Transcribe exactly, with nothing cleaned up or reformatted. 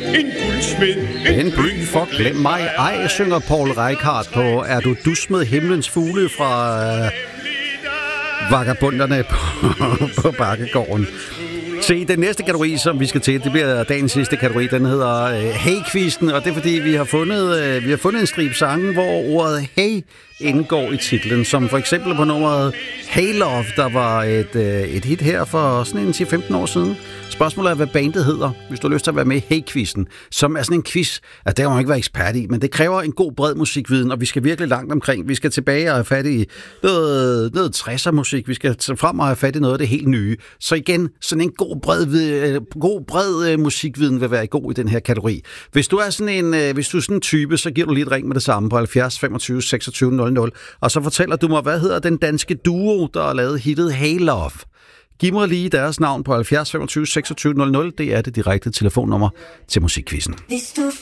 en guldsmed, en, En by for glem mig ej, synger Paul Reichhardt på Er du dus med himlens fugle fra øh, Vagabunderne på, på Bakkegården. Se, den næste kategori, som vi skal til, det bliver dagens sidste kategori. Den hedder øh, Hey-quizzen, og det er fordi, vi har fundet, øh, vi har fundet en strip sange, hvor ordet hey indgår i titlen. Som for eksempel på nummeret Hey Love, der var et, øh, et hit her for sådan en ti til femten år siden. Spørgsmålet er, hvad bandet hedder, hvis du har lyst til at være med i Hey-quizzen, som er sådan en quiz, at det kan man ikke være ekspert i, men det kræver en god bred musikviden, og vi skal virkelig langt omkring. Vi skal tilbage og have fat i noget, noget tresser musik, vi skal frem og have fat i noget af det helt nye. Så igen, sådan en god bred, god bred musikviden vil være god i den her kategori. Hvis du er sådan en, hvis du er sådan en type, så giver du lige et ring med det samme på halvfjerds femogtyve seksogtyve nul nul, og så fortæller du mig, hvad hedder den danske duo, der har lavet hittet Hey Love. Giv mig lige deres navn på halvfjerds femogtyve seksogtyve nul nul. Det er det direkte telefonnummer til musikquizzen.